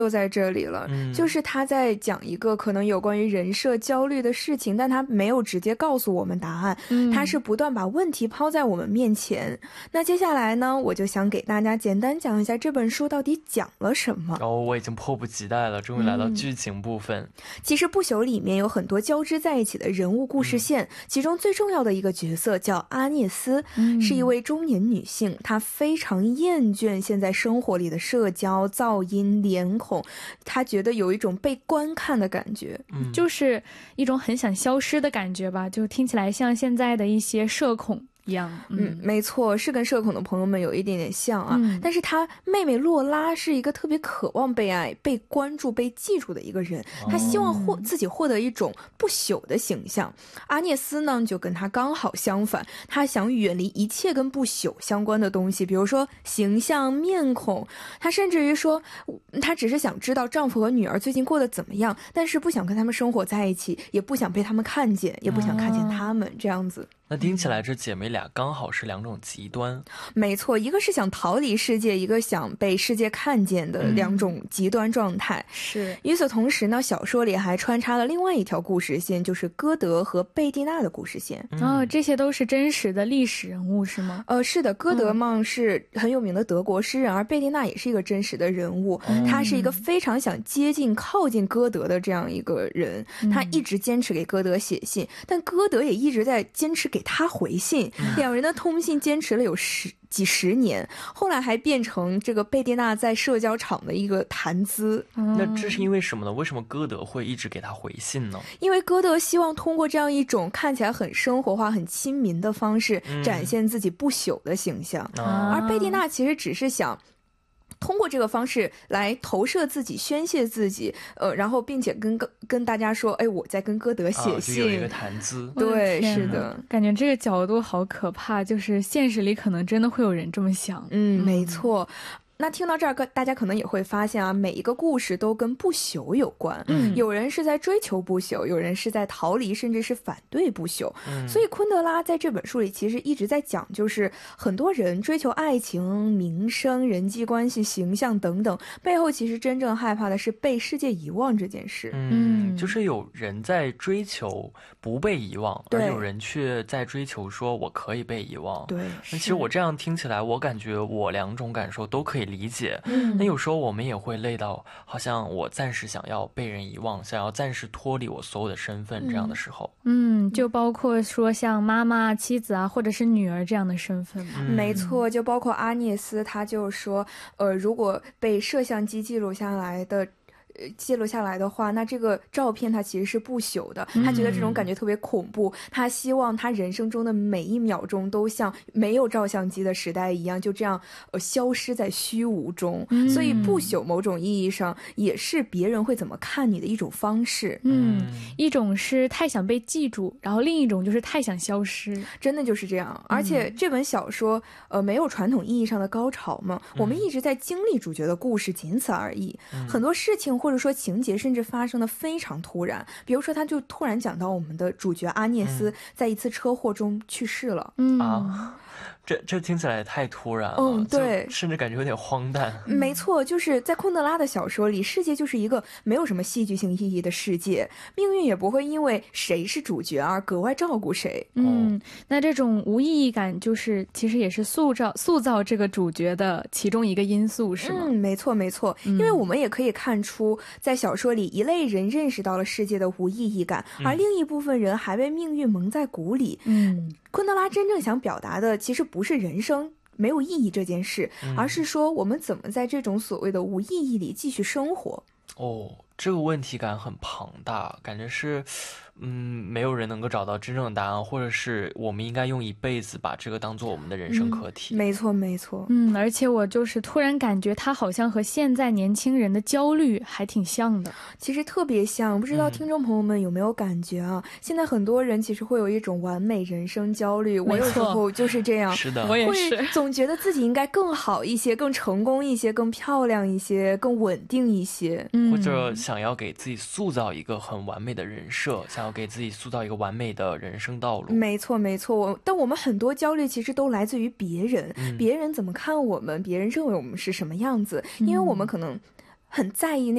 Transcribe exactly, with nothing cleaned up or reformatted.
就在这里了，就是他在讲一个可能有关于人设焦虑的事情，但他没有直接告诉我们答案，他是不断把问题抛在我们面前。那接下来呢，我就想给大家简单讲一下这本书到底讲了什么。 哦，我已经迫不及待了，终于来到剧情部分。 其实不朽里面有很多交织在一起的人物故事线，其中最重要的一个角色叫阿涅斯，是一位中年女性，她非常厌倦现在生活里的社交、噪音、脸孔，他觉得有一种被观看的感觉， 就是一种很想消失的感觉吧，就听起来像现在的一些社恐一样。 嗯，没错，是跟社恐的朋友们有一点点像啊。但是他妹妹洛拉是一个特别渴望被爱、被关注、被记住的一个人，他希望获自己获得一种不朽的形象。阿涅斯呢就跟他刚好相反，他想远离一切跟不朽相关的东西，比如说形象、面孔。他甚至于说他只是想知道丈夫和女儿最近过得怎么样，但是不想跟他们生活在一起，也不想被他们看见，也不想看见他们，这样子。 那听起来这姐妹俩刚好是两种极端。 没错，一个是想逃离世界，一个想被世界看见的两种极端状态。 是。 与此同时呢，小说里还穿插了另外一条故事线，就是歌德和贝蒂娜的故事线。 哦，这些都是真实的历史人物是吗？ 呃，是的，歌德嘛是很有名的德国诗人，而贝蒂娜也是一个真实的人物。他是一个非常想接近、靠近歌德的这样一个人，他一直坚持给歌德写信，但歌德也一直在坚持给他回信，两人的通信坚持了有十几十年，后来还变成这个贝蒂娜在社交场的一个谈资。 那这是因为什么呢？为什么歌德会一直给他回信呢？ 因为歌德希望通过这样一种看起来很生活化、很亲民的方式展现自己不朽的形象，而贝蒂娜其实只是想通过这个方式来投射自己、宣泄自己，呃，然后并且跟跟大家说，哎，我在跟歌德写信， 啊、就有一个谈资。 对，是的， 感觉这个角度好可怕，就是现实里可能真的会有人这么想。 嗯，没错。那听到这儿，大家可能也会发现啊，每一个故事都跟不朽有关。嗯，有人是在追求不朽，有人是在逃离，甚至是反对不朽。嗯，所以昆德拉在这本书里其实一直在讲，就是很多人追求爱情、名声、人际关系、形象等等，背后其实真正害怕的是被世界遗忘这件事。 嗯，就是有人在追求不被遗忘，而有人却在追求说我可以被遗忘。 对， 那其实我这样听起来，我感觉我两种感受都可以理解。嗯，那有时候我们也会累到好像我暂时想要被人遗忘，想要暂时脱离我所有的身份这样的时候。 嗯，就包括说像妈妈、妻子啊，或者是女儿这样的身份嘛。 嗯，没错，就包括阿涅斯，他就说呃，如果被摄像机记录下来的记录下来的话，那这个照片它其实是不朽的。他觉得这种感觉特别恐怖，他希望他人生中的每一秒钟都像没有照相机的时代一样，就这样呃消失在虚无中。嗯，所以不朽某种意义上也是别人会怎么看你的一种方式。 嗯，一种是太想被记住，然后另一种就是太想消失， 真的就是这样。而且这本小说呃没有传统意义上的高潮嘛，我们一直在经历主角的故事，仅此而已。嗯，很多事情或者说情节甚至发生的非常突然，比如说他就突然讲到我们的主角阿涅斯在一次车祸中去世了。 嗯啊，这这听起来也太突然了。 嗯，对， 甚至感觉有点荒诞。 没错，就是在昆德拉的小说里，世界就是一个没有什么戏剧性意义的世界，命运也不会因为谁是主角而格外照顾谁。 嗯，那这种无意义感就是其实也是塑造塑造这个主角的其中一个因素，是吗？ 嗯，没错没错，因为我们也可以看出在小说里一类人认识到了世界的无意义感，而另一部分人还被命运蒙在鼓里。嗯，昆德拉真正想表达的其实不是人生没有意义这件事，而是说我们怎么在这种所谓的无意义里继续生活。 哦，这个问题感很庞大，感觉是嗯，没有人能够找到真正的答案，或者是我们应该用一辈子把这个当做我们的人生课题。 嗯，没错没错。 嗯，而且我就是突然感觉他好像和现在年轻人的焦虑还挺像的， 其实特别像。不知道听众朋友们有没有感觉啊？嗯，现在很多人其实会有一种完美人生焦虑，我有时候就是这样。 是的， 我也是， 总觉得自己应该更好一些，更成功一些，更漂亮一些，更稳定一些。 嗯，或者想要给自己塑造一个很完美的人设，想要给自己塑造一个完美的人生道路。 没错没错，但我们很多焦虑其实都来自于别人，嗯，别人怎么看我们，别人认为我们是什么样子，因为我们可能很在意那